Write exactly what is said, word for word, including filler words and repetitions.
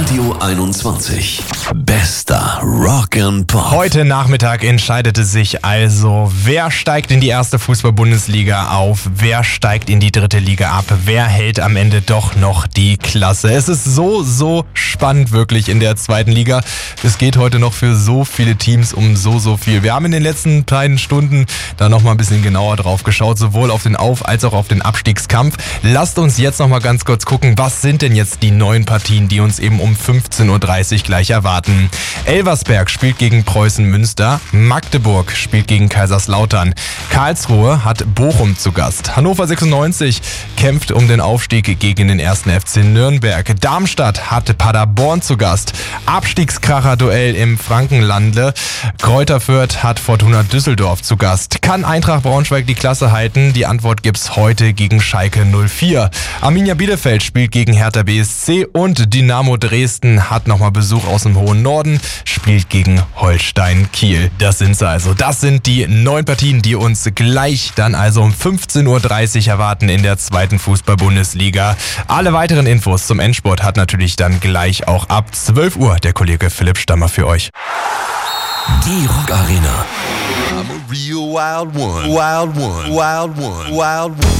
Radio einundzwanzig. Bester Rock'n'Pop. Heute Nachmittag entscheidete sich also, wer steigt in die erste Fußball-Bundesliga auf, wer steigt in die dritte Liga ab, wer hält am Ende doch noch die Klasse. Es ist so, so spannend wirklich in der zweiten Liga. Es geht heute noch für so viele Teams um so, so viel. Wir haben in den letzten beiden Stunden da nochmal ein bisschen genauer drauf geschaut, sowohl auf den Auf- als auch auf den Abstiegskampf. Lasst uns jetzt nochmal ganz kurz gucken, was sind denn jetzt die neuen Partien, die uns eben um fünfzehn Uhr dreißig gleich erwarten. Elversberg spielt gegen Preußen Münster, Magdeburg spielt gegen Kaiserslautern, Karlsruhe hat Bochum zu Gast, Hannover sechsundneunzig kämpft um den Aufstieg gegen den ersten F C Nürnberg, Darmstadt hat Paderborn zu Gast, Abstiegskracher-Duell im Frankenlande, Greuther Fürth hat Fortuna Düsseldorf zu Gast. Kann Eintracht Braunschweig die Klasse halten? Die Antwort gibt's heute gegen Schalke null vier. Arminia Bielefeld spielt gegen Hertha B S C und Dynamo Dresden hat nochmal Besuch aus dem hohen Norden, spielt gegen Holstein Kiel. Das sind sie also. Das sind die neun Partien, die uns gleich dann also um fünfzehn Uhr dreißig erwarten in der zweiten Fußball-Bundesliga. Alle weiteren Infos zum Endspurt hat natürlich dann gleich auch ab zwölf Uhr der Kollege Philipp Stammer für euch. Die Rock Arena. I'm a real wild one. Wild one. Wild one. Wild one.